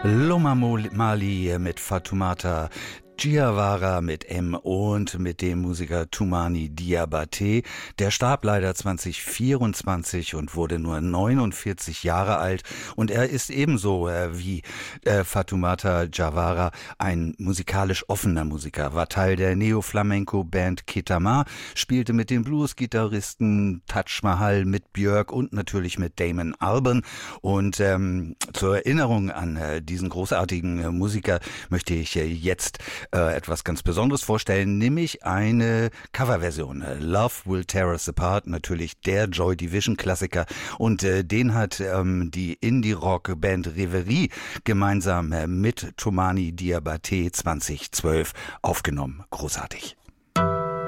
Loma Mali mit Fatoumata Diawara mit M und mit dem Musiker Toumani Diabaté. Der starb leider 2024 und wurde nur 49 Jahre alt. Und er ist ebenso wie Fatoumata Diawara ein musikalisch offener Musiker. War Teil der Neo-Flamenco-Band Ketama, spielte mit den Blues-Gitarristen Taj Mahal, mit Björk und natürlich mit Damon Albarn. Und zur Erinnerung an diesen großartigen Musiker möchte ich jetzt etwas ganz Besonderes vorstellen, nämlich eine Coverversion. Love Will Tear Us Apart, natürlich der Joy Division Klassiker, und den hat die Indie-Rock-Band Reverie gemeinsam mit Toumani Diabaté 2012 aufgenommen. Großartig.